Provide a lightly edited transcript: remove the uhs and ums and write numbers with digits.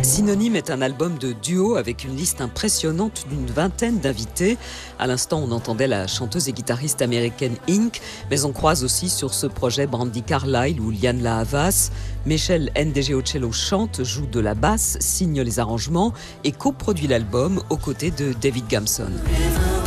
Synonyme est un album de duo avec une liste impressionnante d'une vingtaine d'invités. À l'instant, on entendait la chanteuse et guitariste américaine Ink, mais on croise aussi sur ce projet Brandi Carlile ou Lianne La Havas. Mechel Ndegeocello chante, joue de la basse, signe les arrangements et coproduit l'album aux côtés de David Gamson.